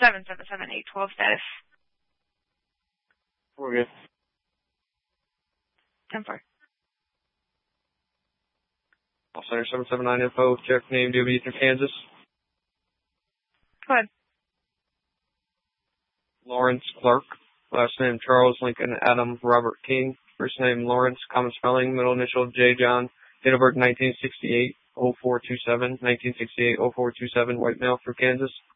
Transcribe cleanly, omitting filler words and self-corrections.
777-812 status. We're good. 10-4. Call Center 779 info. Check name, DOB from Kansas. Go ahead. Lawrence Clark. Last name Charles Lincoln Adam Robert King. First name Lawrence, common spelling, middle initial J. John. Date of birth 1968, 0427, 1968, 0427, white male from Kansas.